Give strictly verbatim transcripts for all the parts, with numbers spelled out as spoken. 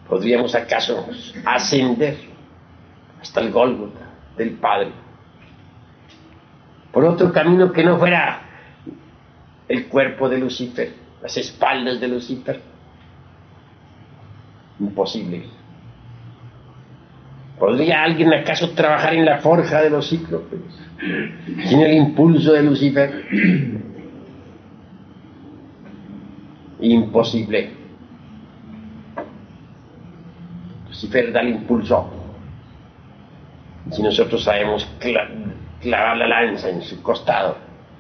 ¿Podríamos acaso ascender hasta el Gólgota del Padre por otro camino que no fuera el cuerpo de Lucifer, las espaldas de Lucifer? Imposible. ¿Podría alguien acaso trabajar en la forja de los cíclopes sin el impulso de Lucifer? Imposible. Lucifer da el impulso. Si nosotros sabemos clavar la lanza en su costado,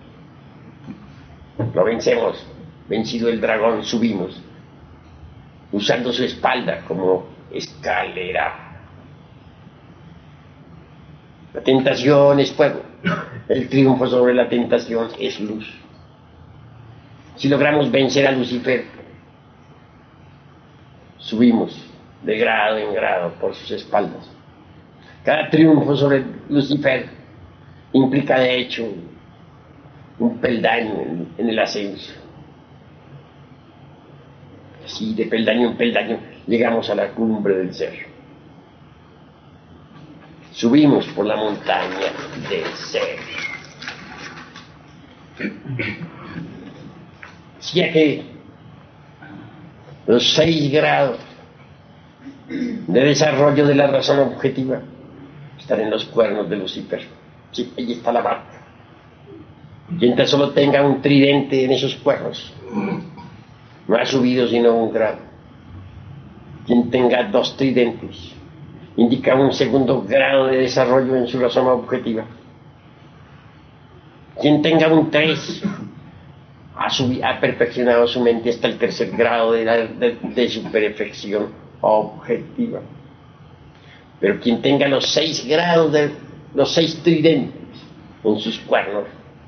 lo vencemos. Vencido el dragón, subimos, usando su espalda como escalera. La tentación es fuego. El triunfo sobre la tentación es luz. Si logramos vencer a Lucifer, subimos de grado en grado por sus espaldas. Cada triunfo sobre Lucifer implica de hecho un peldaño en, en el ascenso. Así de peldaño en peldaño llegamos a la cumbre del cerro. Subimos por la montaña del ser. Decía que los seis grados de desarrollo de la razón objetiva están en los cuernos de Lucifer. Sí, ahí está la marca. Quien tan solo tenga un tridente en esos cuernos no ha subido sino un grado. Quien tenga dos tridentes indica un segundo grado de desarrollo en su razón objetiva. Quien tenga un tres ha, subido, ha perfeccionado su mente hasta el tercer grado de, la, de, de su perfección objetiva. Pero quien tenga los seis grados, de los seis tridentes en sus cuernos,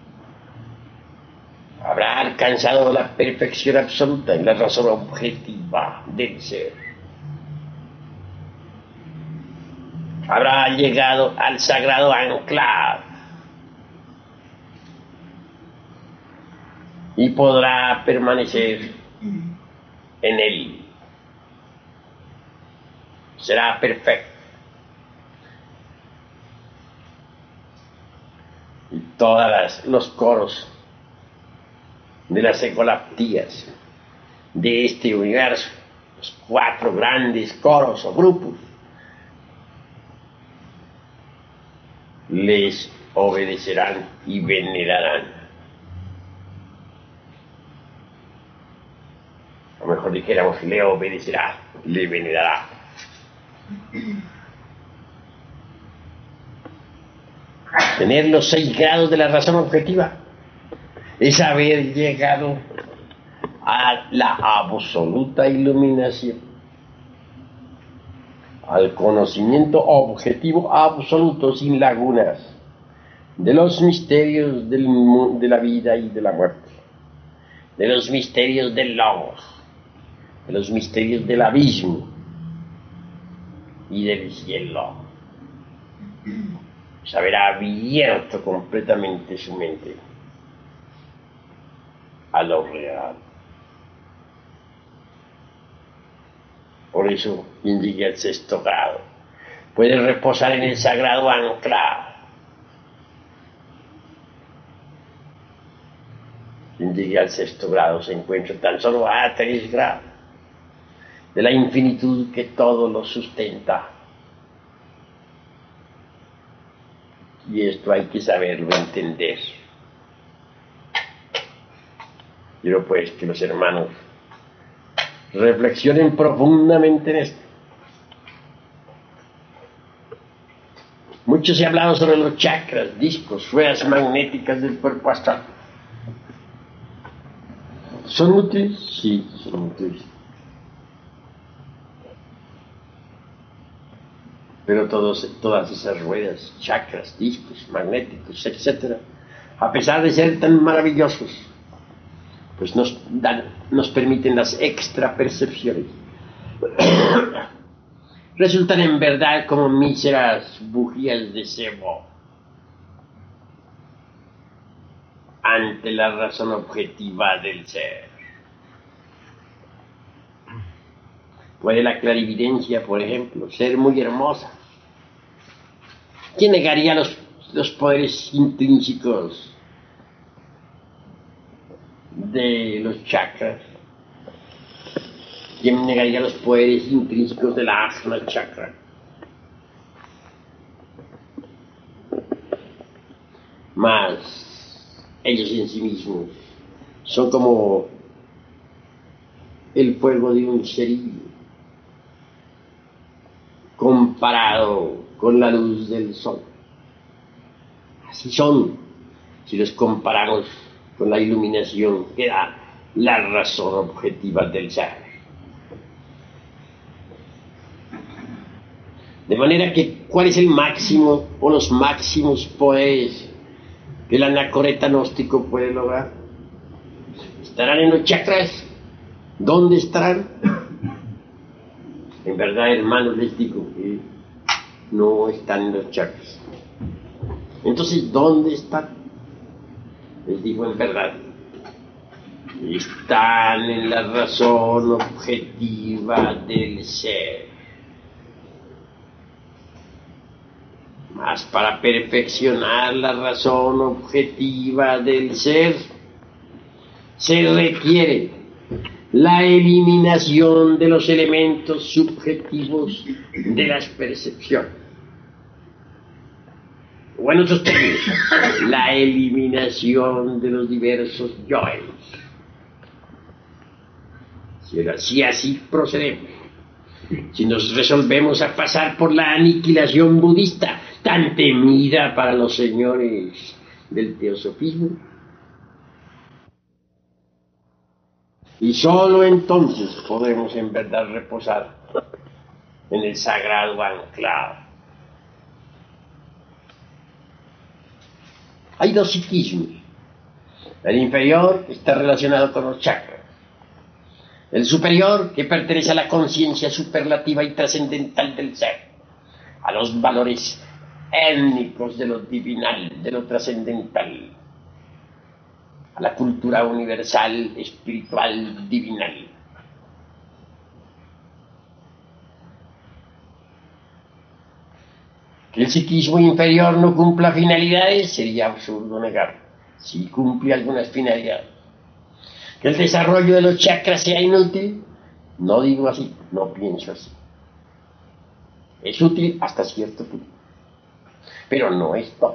habrá alcanzado la perfección absoluta en la razón objetiva del ser. Habrá llegado al sagrado anclar y podrá permanecer en él. Será perfecto. Y todos los coros de las ecolaptías de este universo, los cuatro grandes coros o grupos, les obedecerán y venerarán. O mejor dijéramos, le obedecerá, le venerará. Tener los seis grados de la razón objetiva es haber llegado a la absoluta iluminación, al conocimiento objetivo absoluto sin lagunas de los misterios del, de la vida y de la muerte, de los misterios del logos, de los misterios del abismo y del cielo. Se habrá abierto completamente su mente a lo real. Por eso, quien llegue al sexto grado puede reposar en el sagrado anclar. Quien llegue al sexto grado se encuentra tan solo a tres grados de la infinitud que todo lo sustenta. Y esto hay que saberlo entender. Quiero pues que los hermanos reflexionen profundamente en esto. Mucho se ha hablado sobre los chakras, discos, ruedas magnéticas del cuerpo astral. ¿Son útiles? Sí, son útiles. Pero todos, todas esas ruedas, chakras, discos, magnéticos, etcétera, a pesar de ser tan maravillosos, pues nos dan, nos permiten las extrapercepciones. Resultan en verdad como míseras bujías de cebo ante la razón objetiva del ser. Puede la clarividencia, por ejemplo, ser muy hermosa. ¿Quién negaría los, los poderes intrínsecos de los chakras? ¿Quién negaría los poderes intrínsecos de la Ajna chakra? Mas ellos en sí mismos son como el fuego de un cerillo comparado con la luz del sol. Así son, si los comparamos con la iluminación que da la razón objetiva del ser. De manera que, ¿cuál es el máximo o los máximos poderes que el anacoreta gnóstico puede lograr? ¿Estarán en los chakras? ¿Dónde estarán? En verdad, hermanos, les digo que no están en los chakras. Entonces, ¿dónde están? Les digo en verdad, están en la razón objetiva del ser. Mas para perfeccionar la razón objetiva del ser, se requiere la eliminación de los elementos subjetivos de las percepciones. O en otros términos, la eliminación de los diversos yoes. Si, si así procedemos, si nos resolvemos a pasar por la aniquilación budista, tan temida para los señores del teosofismo, y sólo entonces podemos en verdad reposar en el sagrado anclado. Hay dos psiquismos. El inferior está relacionado con los chakras. El superior, que pertenece a la conciencia superlativa y trascendental del ser, a los valores étnicos de lo divinal, de lo trascendental, a la cultura universal, espiritual, divinal. Que el psiquismo inferior no cumpla finalidades sería absurdo negarlo. Sí cumple algunas finalidades. Que el desarrollo de los chakras sea inútil, no digo así, no pienso así. Es útil hasta cierto punto, pero no es todo.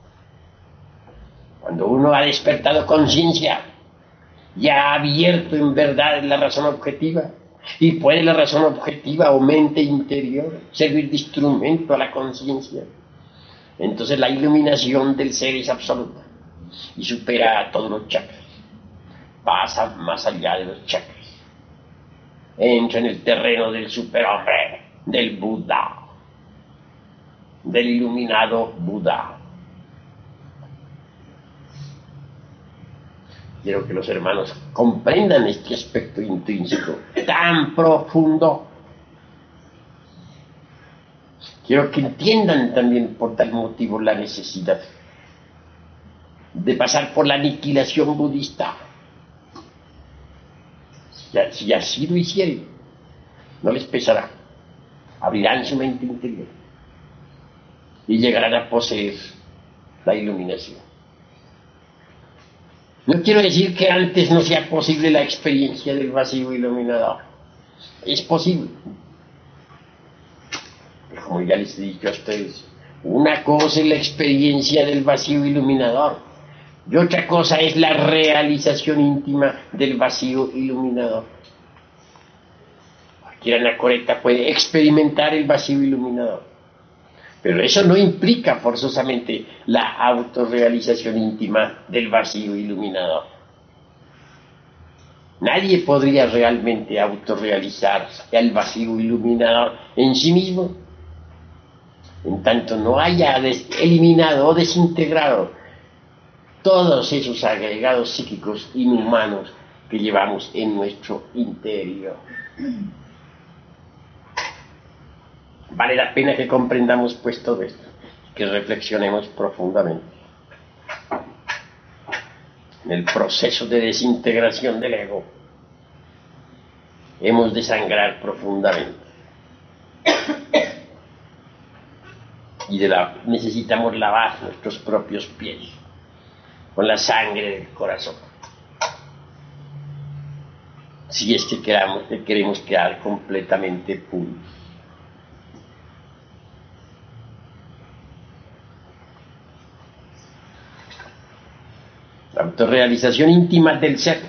Cuando uno ha despertado conciencia, ya ha abierto en verdad la razón objetiva, y puede la razón objetiva o mente interior servir de instrumento a la conciencia, entonces la iluminación del ser es absoluta y supera a todos los chakras, pasa más allá de los chakras, entra en el terreno del superhombre, del Buda, del iluminado Buda. Quiero que los hermanos comprendan este aspecto intrínseco tan profundo. Quiero que entiendan también por tal motivo la necesidad de pasar por la aniquilación budista. Si así lo hicieren, no les pesará. Abrirán su mente interior y llegarán a poseer la iluminación. No quiero decir que antes no sea posible la experiencia del vacío iluminador. Es posible. Pero como ya les he dicho a ustedes, una cosa es la experiencia del vacío iluminador y otra cosa es la realización íntima del vacío iluminador. Cualquier anacoreta puede experimentar el vacío iluminador, pero eso no implica forzosamente la autorrealización íntima del vacío iluminador. Nadie podría realmente autorrealizar el vacío iluminador en sí mismo, en tanto no haya eliminado o desintegrado todos esos agregados psíquicos inhumanos que llevamos en nuestro interior. Vale la pena que comprendamos pues todo esto, que reflexionemos profundamente en el proceso de desintegración del ego. hemos de sangrar profundamente. Y de la, necesitamos lavar nuestros propios pies con la sangre del corazón. Si es que queramos, que queremos quedar completamente puros. La autorrealización íntima del ser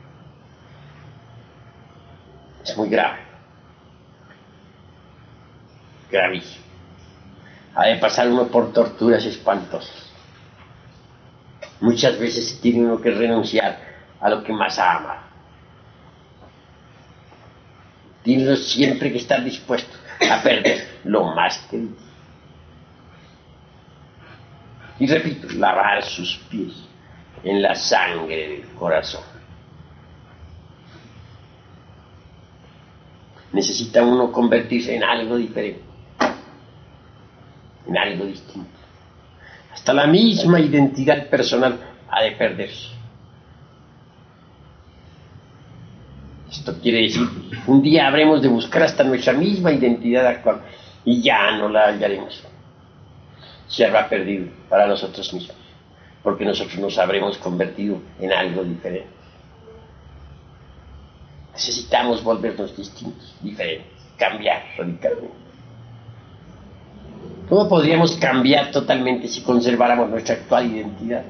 es muy grave, gravísimo. Ha de pasar uno por torturas espantosas. Muchas veces tiene uno que renunciar a lo que más ama. Tiene uno siempre que estar dispuesto a perder lo más querido. Y repito, lavar sus pies en la sangre del corazón. Necesita uno convertirse en algo diferente, en algo distinto. Hasta la misma identidad personal ha de perderse. Esto quiere decir, un día habremos de buscar hasta nuestra misma identidad actual y ya no la hallaremos. Se habrá perdido para nosotros mismos, porque nosotros nos habremos convertido en algo diferente. Necesitamos volvernos distintos, diferentes, cambiar radicalmente. ¿Cómo podríamos cambiar totalmente si conserváramos nuestra actual identidad?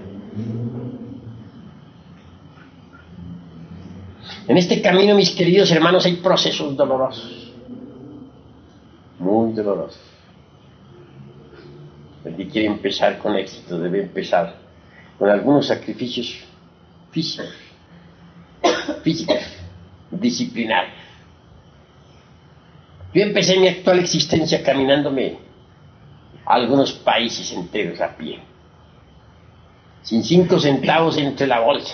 En este camino, mis queridos hermanos, hay procesos dolorosos, muy dolorosos. El que quiere empezar con éxito debe empezar con algunos sacrificios físicos, físicos, disciplinarios. Yo empecé mi actual existencia caminándome a algunos países enteros a pie, sin cinco centavos entre la bolsa,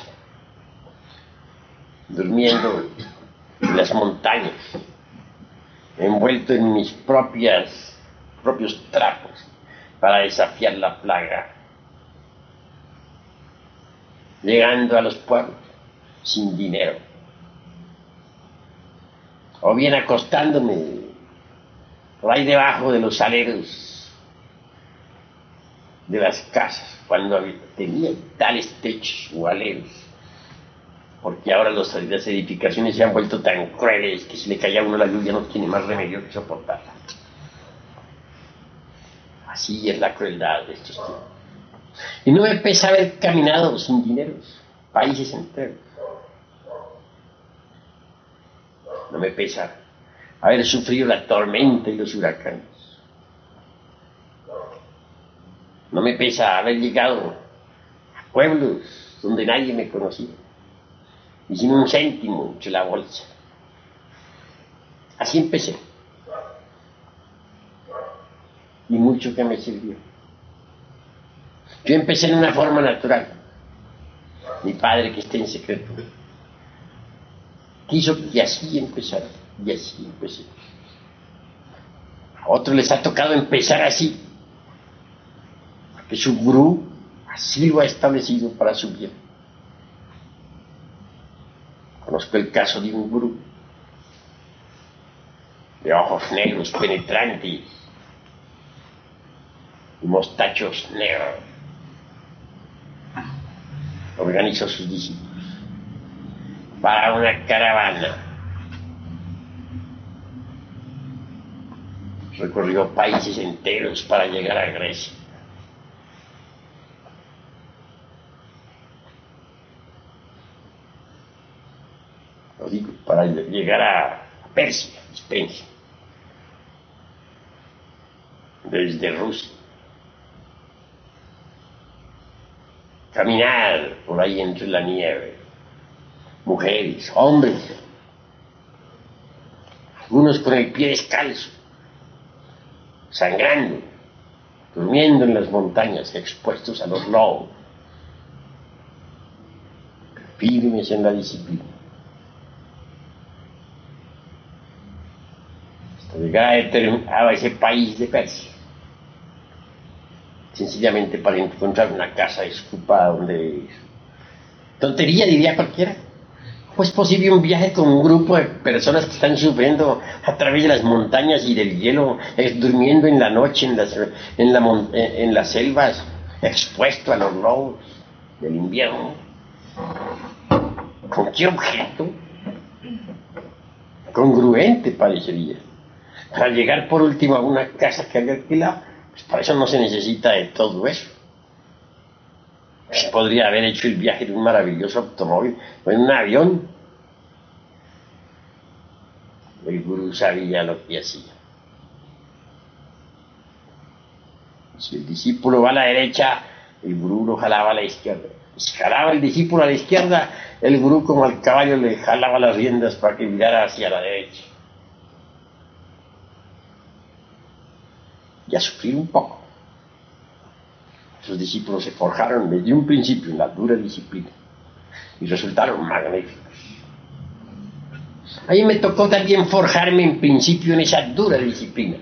durmiendo en las montañas, envuelto en mis propias, propios trapos para desafiar la plaga, llegando a los pueblos sin dinero, o bien acostándome por ahí debajo de los aleros de las casas, cuando tenía tales techos o aleros, porque ahora los, las edificaciones se han vuelto tan crueles que si le cae a uno la lluvia no tiene más remedio que soportarla. Así es la crueldad de estos tiempos. Y no me pesa haber caminado sin dineros, países enteros. No me pesa haber sufrido la tormenta y los huracanes. No me pesa haber llegado a pueblos donde nadie me conocía y sin un céntimo entre la bolsa. Así empecé. Y mucho que me sirvió. Yo empecé en una forma natural. Mi padre, que está en secreto, quiso que así empezara, y así empecé. A otros les ha tocado empezar así, porque su gurú así lo ha establecido para su bien. Conozco el caso de un gurú de ojos negros penetrantes y mostachos negros. Organizó sus discípulos para una caravana. Recorrió países enteros para llegar a Grecia. Lo digo, para llegar a Persia, Spencer, desde Rusia. Caminar por ahí entre la nieve, mujeres, hombres, algunos con el pie descalzo, sangrando, durmiendo en las montañas, expuestos a los lobos, firmes en la disciplina, hasta llegar a ese país de Persia, sencillamente para encontrar una casa desocupada donde... Tontería, diría cualquiera. pues posible un viaje con un grupo de personas que están sufriendo a través de las montañas y del hielo, eh, durmiendo en la noche en las, en, la, mon- eh, en las selvas, expuesto a los lobos del invierno. ¿Con qué objeto? Congruente parecería. Para llegar por último a una casa que había alquilado, pues para eso no se necesita de todo eso. Se podría haber hecho el viaje en un maravilloso automóvil o en un avión. El gurú sabía lo que hacía. Si el discípulo va a la derecha, el gurú lo jalaba a la izquierda. Si jalaba el discípulo a la izquierda, el gurú como al caballo le jalaba las riendas para que mirara hacia la derecha. Y a sufrir un poco. Sus discípulos se forjaron desde un principio en la dura disciplina y resultaron magníficos. A mí me tocó también forjarme en principio en esa dura disciplina.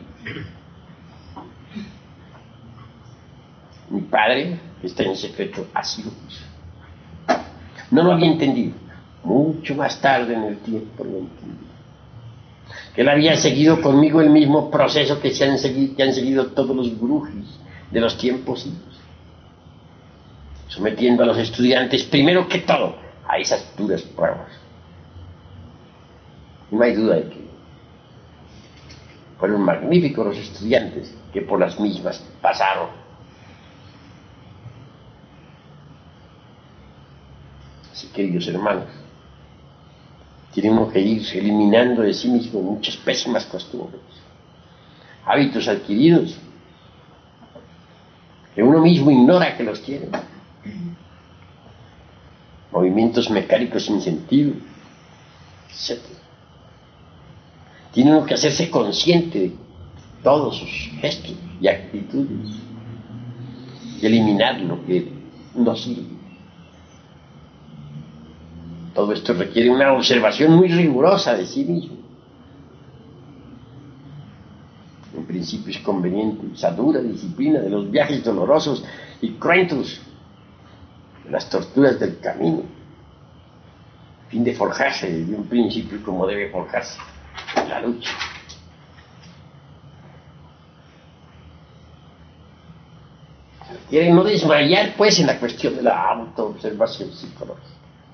Mi padre, que está en secreto, así lo hizo. No lo había entendido. Mucho más tarde en el tiempo lo entendí. Que él había seguido conmigo el mismo proceso que, se han, seguido, que han seguido todos los gurús de los tiempos idos. Sometiendo a los estudiantes, primero que todo, a esas duras pruebas. No hay duda de que fueron magníficos los estudiantes que por las mismas pasaron. Así, queridos hermanos, tenemos que ir eliminando de sí mismo muchas pésimas costumbres, hábitos adquiridos, que uno mismo ignora que los tiene. Movimientos mecánicos sin sentido, etcétera. Tiene uno que hacerse consciente de todos sus gestos y actitudes y eliminar lo que no sirve. Todo esto requiere una observación muy rigurosa de sí mismo. En principio es conveniente esa dura disciplina de los viajes dolorosos y cruentos, de las torturas del camino, a fin de forjarse desde un principio como debe forjarse en la lucha. Quieren no desmayar pues en la cuestión de la autoobservación psicológica.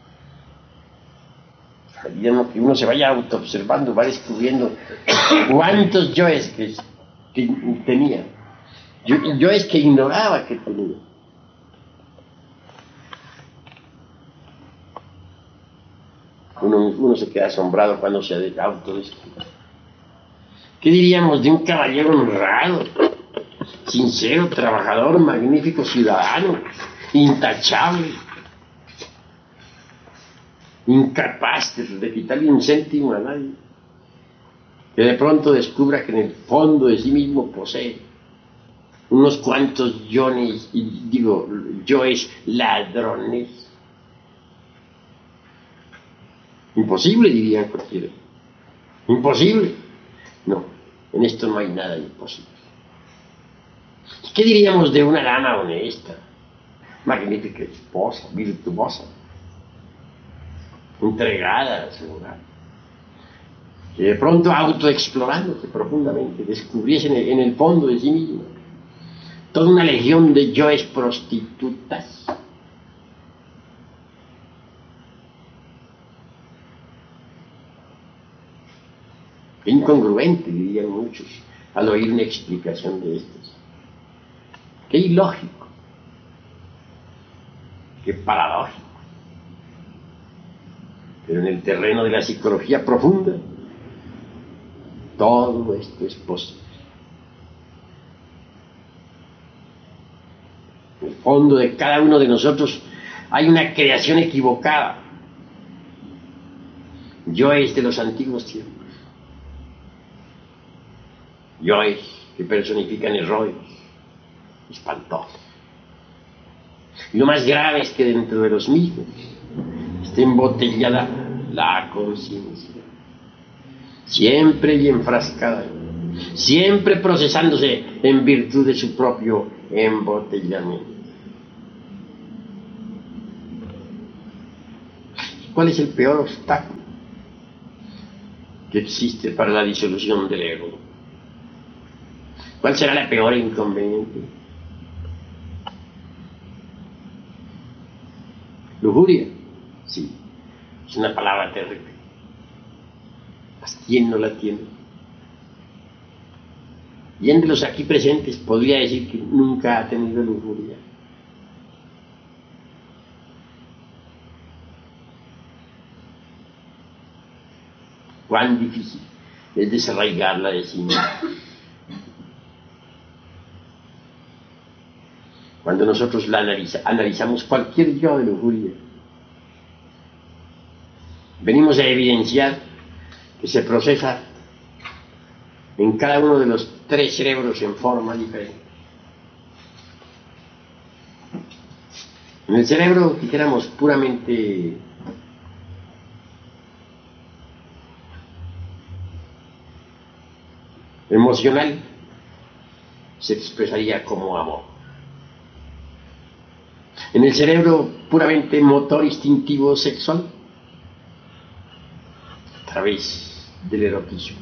A medida que uno se vaya autoobservando, va descubriendo cuántos yoes que, que tenía, yo, yoes que ignoraba que tenía. Uno, uno se queda asombrado cuando se autodescubre. ¿Qué diríamos de un caballero honrado, sincero, trabajador, magnífico ciudadano, intachable, incapaz de, de quitarle un céntimo a nadie, que de pronto descubra que en el fondo de sí mismo posee unos cuantos yones, y digo, yoes ladrones? Imposible, dirían cualquiera. Imposible. No, en esto no hay nada imposible. ¿Qué diríamos de una dama honesta, magnífica esposa, virtuosa, entregada a su hogar, que de pronto autoexplorándose profundamente descubriese en el, en el fondo de sí misma toda una legión de yoes prostitutas? Qué incongruente, dirían muchos, al oír una explicación de estas. Qué ilógico, qué paradójico. Pero en el terreno de la psicología profunda, todo esto es posible. En el fondo de cada uno de nosotros hay una creación equivocada. Yoes de los antiguos tiempos. Yoes que personifican errores espantosos. Y lo más grave es que dentro de los mismos está embotellada la conciencia, siempre y enfrascada, siempre procesándose en virtud de su propio embotellamiento. ¿cuál es el peor obstáculo que existe para la disolución del ego? ¿Cuál será la peor inconveniente? Lujuria, sí, es una palabra terrible. ¿Quién no la tiene? ¿Quién de los aquí presentes podría decir que nunca ha tenido lujuria? Cuán difícil es desarraigarla de sí mismo. Cuando nosotros la analiza, analizamos cualquier yo de lujuria, venimos a evidenciar que se procesa en cada uno de los tres cerebros en forma diferente. En el cerebro, dijéramos, puramente emocional, se expresaría como amor. En el cerebro puramente motor instintivo sexual, a través del erotismo.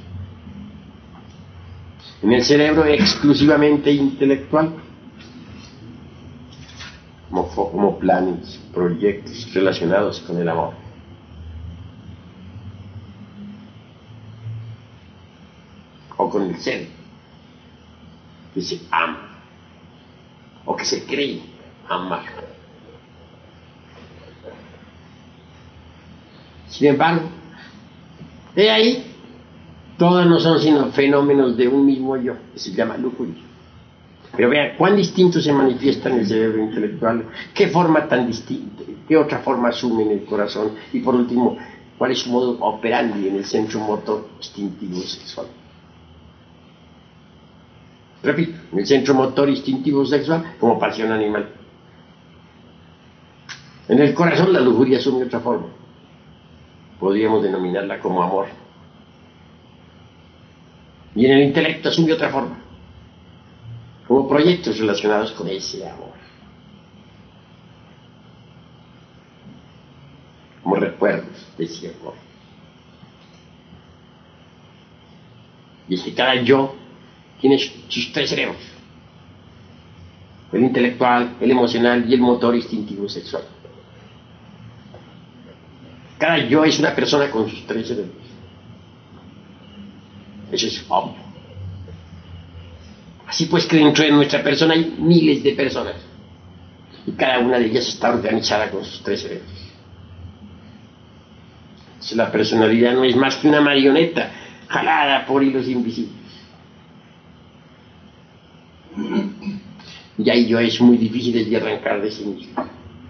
En el cerebro exclusivamente intelectual, como, como planes, proyectos relacionados con el amor. O con el ser que se ama, o que se cree amar. Sin embargo, de ahí, todas no son sino fenómenos de un mismo yo, que se llama lujuria. Pero vean, cuán distinto se manifiesta en el cerebro intelectual, qué forma tan distinta, qué otra forma asume en el corazón, y por último, cuál es su modo operandi en el centro motor instintivo sexual. Repito, en el centro motor instintivo sexual como pasión animal. En el corazón la lujuria asume otra forma. Podríamos denominarla como amor. Y en el intelecto asume otra forma, como proyectos relacionados con ese amor, como recuerdos de ese amor. Y es que cada yo tiene sus tres cerebros: el intelectual, el emocional y el motor instintivo sexual. Cada yo es una persona con sus tres cerebros. Eso es obvio. Así pues que dentro de nuestra persona hay miles de personas y cada una de ellas está organizada con sus tres cerebros. Entonces, la personalidad no es más que una marioneta jalada por hilos invisibles. Y ahí yo es muy difícil de arrancar de sí mismo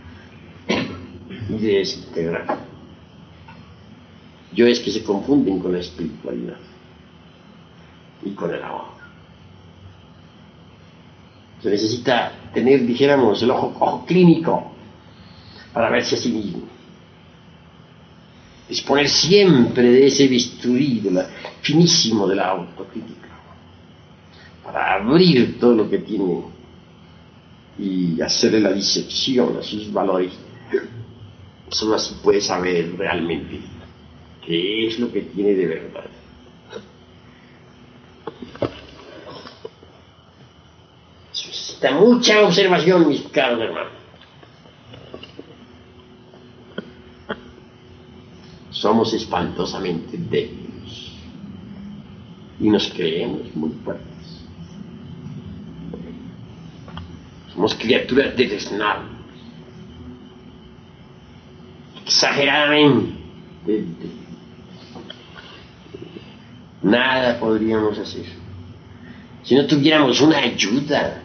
y de desintegrar. Yo es que se confunden con la espiritualidad y con el amor. Se necesita tener, dijéramos, el ojo, ojo clínico para verse a sí mismo. Disponer siempre de ese bisturí de la, finísimo de la autocrítica para abrir todo lo que tiene y hacerle la disección a sus valores. Solo así puede saber realmente qué es lo que tiene de verdad. Eso necesita mucha observación, mis caros hermanos. Somos espantosamente débiles y nos creemos muy fuertes. Somos criaturas desnables, exageradamente débiles. Nada podríamos hacer si no tuviéramos una ayuda.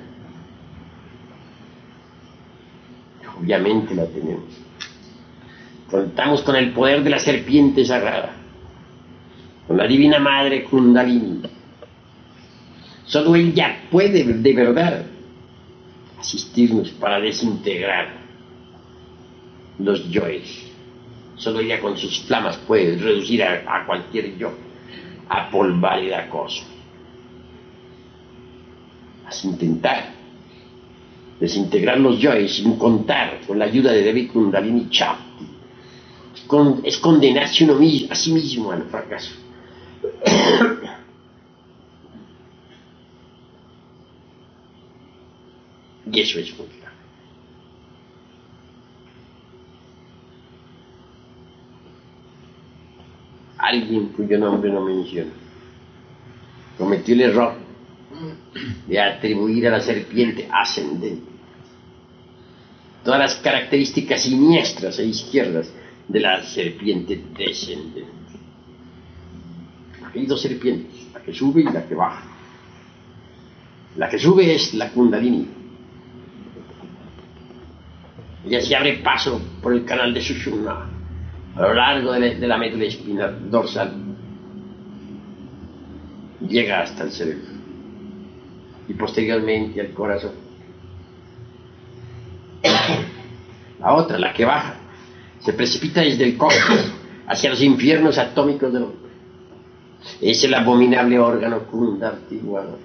Obviamente la tenemos. Contamos con el poder de la serpiente sagrada, con la divina madre Kundalini. Solo ella puede de verdad asistirnos para desintegrar los yoes. Solo ella con sus flamas puede reducir a, a cualquier yo a polvar y acoso. Así intentar desintegrar los yoes sin contar con la ayuda de Devi Kundalini Chakti, con, es condenarse uno mismo, a sí mismo al fracaso. Y eso es muy grave. Alguien cuyo nombre no menciono cometió el error de atribuir a la serpiente ascendente todas las características siniestras e izquierdas de la serpiente descendente. Hay dos serpientes, la que sube y la que baja. La que sube es la Kundalini. Ella se abre paso por el canal de Sushumna a lo largo de la, de la médula espinal dorsal. Llega hasta el cerebro y posteriormente al corazón. La otra, la que baja, se precipita desde el cosmos hacia los infiernos atómicos del hombre. Es el abominable órgano Kundartiguador.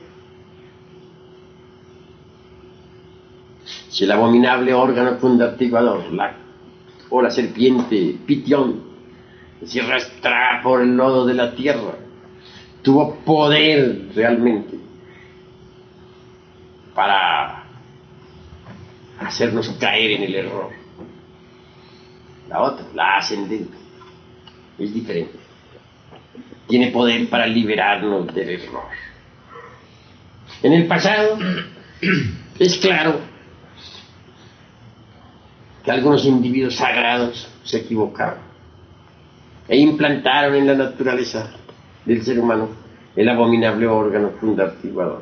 Si el abominable órgano Kundartiguador, la, o la serpiente Pitión, que se arrastra por el lodo de la tierra, tuvo poder realmente para hacernos caer en el error. La otra, la ascendente, es diferente. Tiene poder para liberarnos del error. En el pasado, es claro que algunos individuos sagrados se equivocaron e implantaron en la naturaleza del ser humano el abominable órgano Kundartiguador.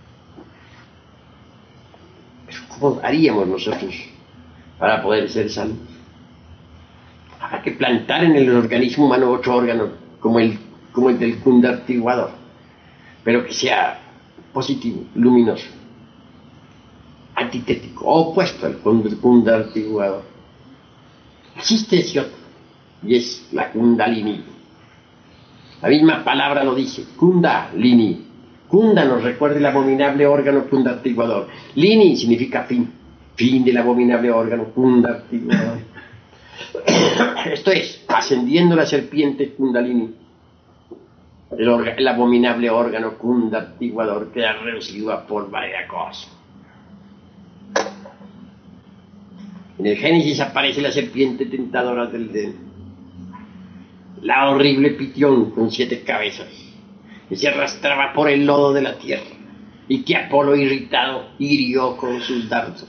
Pero ¿cómo haríamos nosotros para poder ser salvos? Habrá que plantar en el organismo humano otro órgano como el, como el del Kundartiguador, pero que sea positivo, luminoso, antitético, opuesto al Kundartiguador. Existe ese otro, y es la Kundalini. La misma palabra lo dice, Kundalini. Kunda nos recuerda el abominable órgano Kundartiguador. Lini significa fin, fin del abominable órgano Kundartiguador. Esto es, ascendiendo la serpiente Kundalini, el, orga, el abominable órgano Kundartiguador queda reducido a polvo de acoso. En el Génesis aparece la serpiente tentadora del Edén, la horrible Pitión con siete cabezas, que se arrastraba por el lodo de la tierra y que Apolo irritado hirió con sus dardos.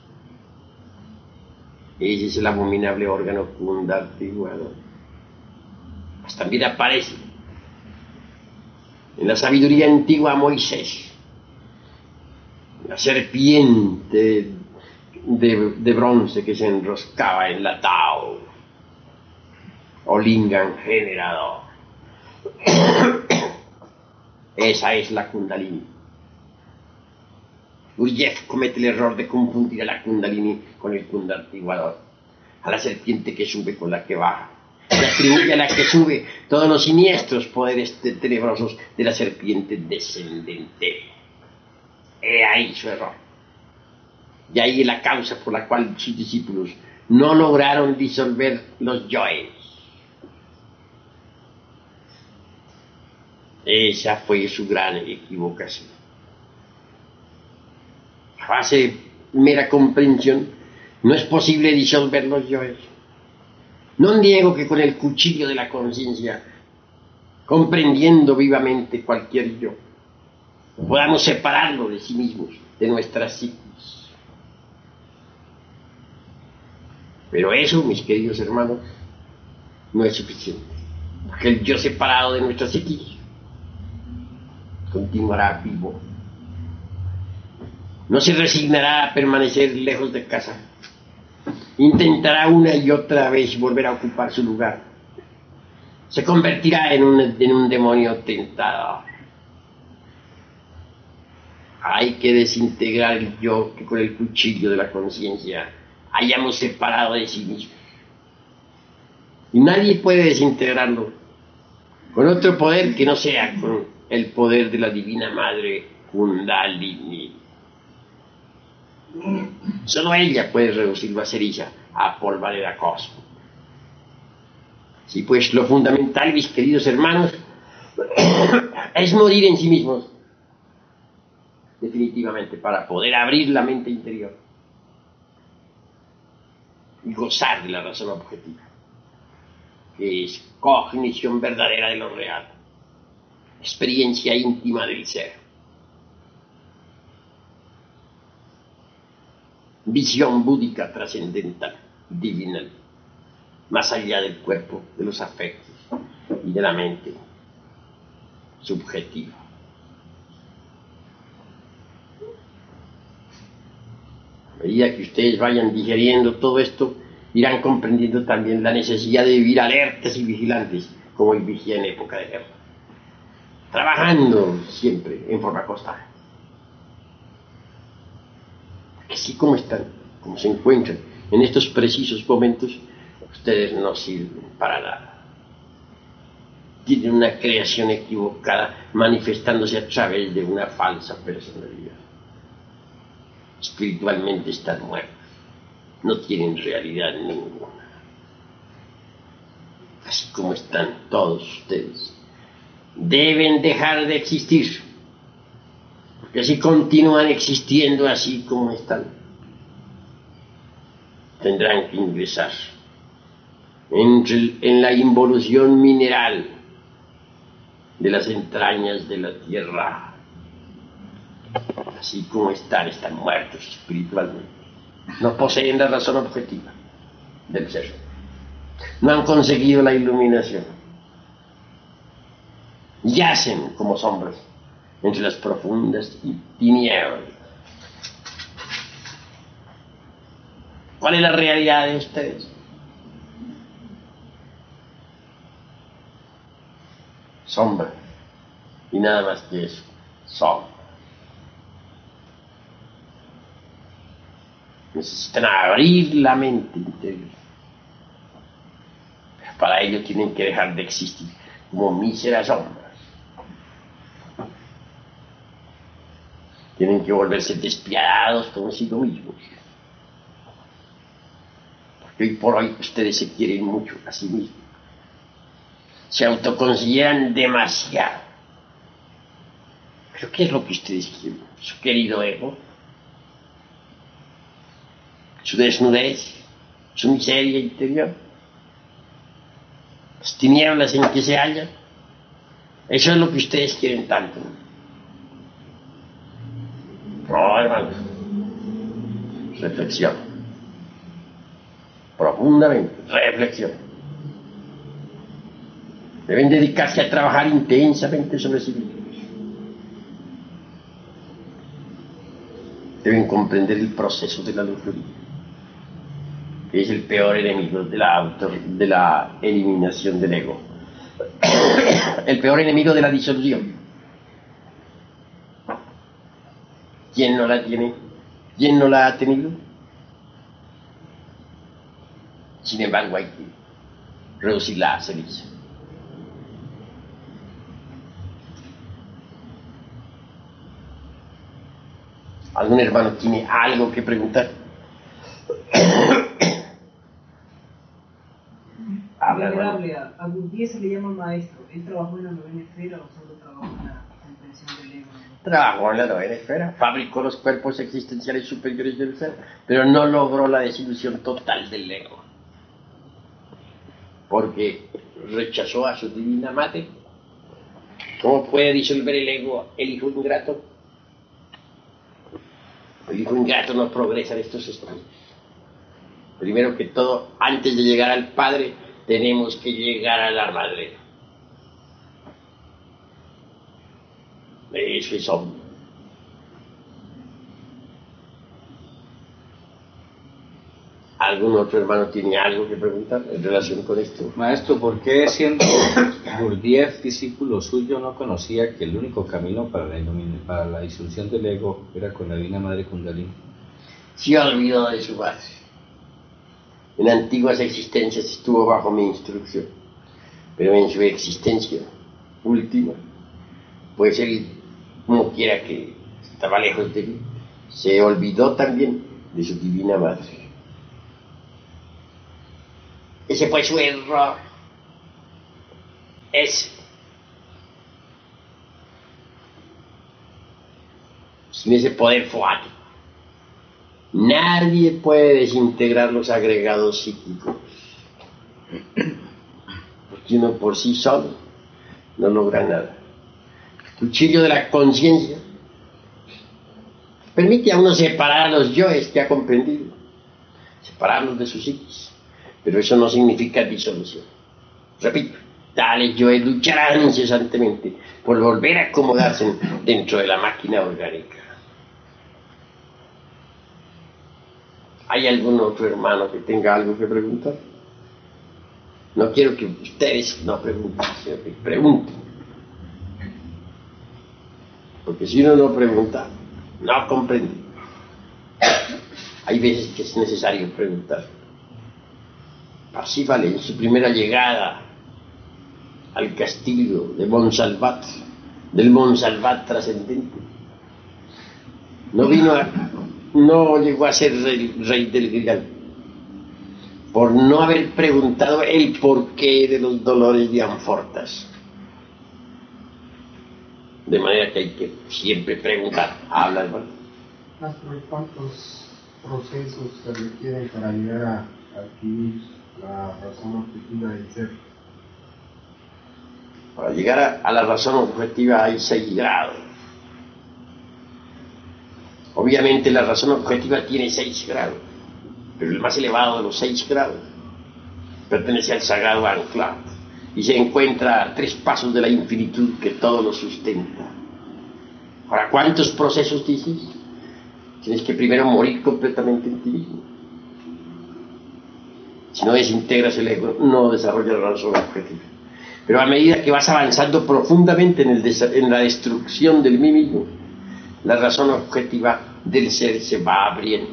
Ese es el abominable órgano Kundartiguador. Pues también aparece en la sabiduría antigua Moisés, la serpiente de, de bronce que se enroscaba en la Tao, o Lingam generador. Esa es la Kundalini. Gurdjieff comete el error de confundir a la Kundalini con el Kundartiguador, a la serpiente que sube con la que baja. Le atribuye a la que sube todos los siniestros poderes tenebrosos de la serpiente descendente. He ahí su error. Y ahí es la causa por la cual sus discípulos no lograron disolver los yoes. Esa fue su gran equivocación. A base de mera comprensión, no es posible disolver los yoes. No niego que con el cuchillo de la conciencia, comprendiendo vivamente cualquier yo, podamos separarlo de sí mismos, de nuestra psiquis. Pero eso, mis queridos hermanos, no es suficiente. Porque el yo separado de nuestra psiquis continuará vivo. No se resignará a permanecer lejos de casa. Intentará una y otra vez volver a ocupar su lugar. Se convertirá en un, en un demonio tentador. Hay que desintegrar el yo que con el cuchillo de la conciencia hayamos separado de sí mismo. Y nadie puede desintegrarlo con otro poder que no sea con el poder de la Divina Madre Kundalini. Solo ella puede reducirlo a ceniza, a polvareda cósmica. Sí, pues lo fundamental, mis queridos hermanos, es morir en sí mismos, definitivamente, para poder abrir la mente interior y gozar de la razón objetiva, que es cognición verdadera de lo real, experiencia íntima del ser, visión búdica trascendental, divinal, más allá del cuerpo, de los afectos y de la mente subjetiva. A medida que ustedes vayan digeriendo todo esto, irán comprendiendo también la necesidad de vivir alertas y vigilantes, como el vigía en época de guerra, trabajando siempre en forma constante. Así como están, como se encuentran en estos precisos momentos, ustedes no sirven para nada. Tienen una creación equivocada manifestándose a través de una falsa personalidad. Espiritualmente están muertos, no tienen realidad ninguna. Así como están todos ustedes, deben dejar de existir, porque si continúan existiendo así como están, tendrán que ingresar en, en la involución mineral de las entrañas de la tierra. Así como están, están muertos espiritualmente. No poseen la razón objetiva del ser. No han conseguido la iluminación. Yacen como sombras entre las profundas tinieblas. ¿Cuál es la realidad de ustedes? Sombra. Y nada más que eso. Sombra. Necesitan abrir la mente interior. Pero para ello tienen que dejar de existir como míseras sombras. Tienen que volverse despiadados consigo mismos. Porque hoy por hoy ustedes se quieren mucho a sí mismos. Se autoconsideran demasiado. ¿Pero qué es lo que ustedes quieren? Su querido ego, su desnudez, su miseria interior, las tinieblas en que se hallan. Eso es lo que ustedes quieren tanto. No, hermanos. Reflexión. Profundamente, reflexión. Deben dedicarse a trabajar intensamente sobre sí mismos. Deben comprender el proceso de la lujuria, que es el peor enemigo de la, auto, de la eliminación del ego, el peor enemigo de la disolución. ¿Quién no la tiene? ¿Quién no la ha tenido? Sin embargo, hay que reducirla a ceniza. ¿Algún hermano tiene algo que preguntar? Habla, hermano. A Gurdjieff se le llama maestro. ¿Él trabajó en la novena esfera o solo trabajó en la comprensión del ego? Trabajó en la novena esfera, fabricó los cuerpos existenciales superiores del ser, pero no logró la desilusión total del ego, porque rechazó a su divina madre. ¿Cómo puede disolver el ego el hijo ingrato? El hijo ingrato no progresa en estos estudios. Primero que todo, antes de llegar al Padre, tenemos que llegar a la Madre. Eso es obvio. ¿Algún otro hermano tiene algo que preguntar en relación con esto? Maestro, ¿por qué siendo Gurdjieff discípulo suyo no conocía que el único camino para la, para la disolución del ego era con la Divina Madre Kundalini? Se olvidó de su base. En antiguas existencias estuvo bajo mi instrucción, pero en su existencia última, pues él, como quiera que estaba lejos de mí, se olvidó también de su Divina Madre. Ese fue su error. ese. Sin ese poder foático, nadie puede desintegrar los agregados psíquicos, porque uno por sí solo no logra nada. El cuchillo de la conciencia permite a uno separar a los yoes que ha comprendido, separarlos de sus psiquis, pero eso no significa disolución. Repito, tales yoes lucharán incesantemente por volver a acomodarse dentro de la máquina orgánica. ¿Hay algún otro hermano que tenga algo que preguntar? No quiero que ustedes no pregunten, sino que pregunten. Porque si uno no pregunta, no comprende. Hay veces que es necesario preguntar. Parsifal, en su primera llegada al castillo de Monsalvat, del Monsalvat trascendente, no vino a, no llegó a ser rey, rey del Grial por no haber preguntado el porqué de los dolores de Anfortas. De manera que hay que siempre preguntar. Habla, hermano. Maestro, ¿cuántos procesos se requieren para llegar a adquirir la razón objetiva del ser? Para llegar a, a la razón objetiva hay seis grados. Obviamente la razón objetiva tiene seis grados, pero el más elevado de los seis grados pertenece al sagrado Anclat y se encuentra a tres pasos de la infinitud que todo lo sustenta. Ahora, ¿cuántos procesos dices? Tienes que primero morir completamente en ti mismo. Si no desintegras el ego, no desarrollas la razón objetiva. Pero a medida que vas avanzando profundamente en, el en la destrucción del mí mismo, la razón objetiva del ser se va abriendo.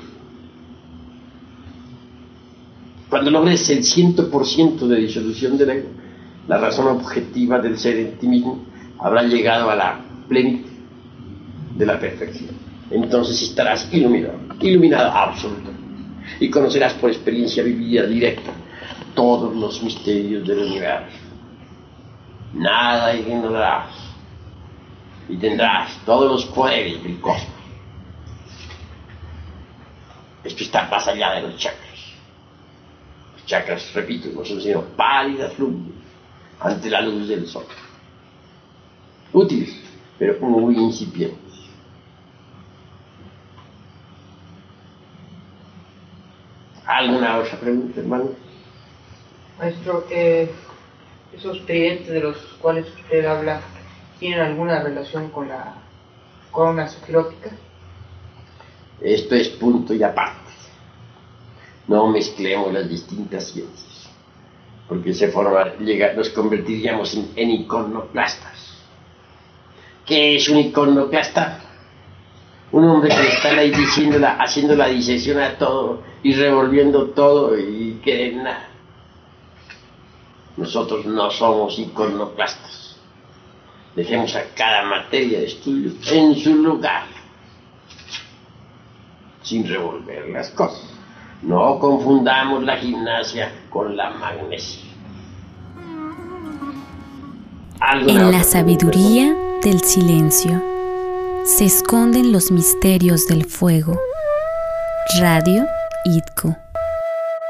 Cuando logres el cien por ciento de disolución del ego, la razón objetiva del ser en ti mismo habrá llegado a la plenitud de la perfección. Entonces estarás iluminado, iluminado absolutamente, y conocerás por experiencia vivida directa todos los misterios del universo. Nada ignorarás y tendrás todos los poderes del cosmos. Esto está más allá de los chakras. Los chakras, repito, no son sino pálidas luces ante la luz del sol. Útiles, pero muy incipientes. ¿Alguna otra pregunta, hermano? Maestro, eh, esos tridentes de los cuales usted habla, ¿tienen alguna relación con la corona sefirottica? Esto es punto y aparte. No mezclemos las distintas ciencias, porque se forma, llega, nos convertiríamos en, en iconoclastas. ¿Qué es un iconoclasta? Un hombre que está ahí diciendo la, haciendo la disección a todo y revolviendo todo y que en nada. Nosotros no somos iconoclastas. Dejemos a cada materia de estudio en su lugar, sin revolver las cosas. No confundamos la gimnasia con la magnesia. En la sabiduría del silencio se esconden los misterios del fuego. Radio I T C O.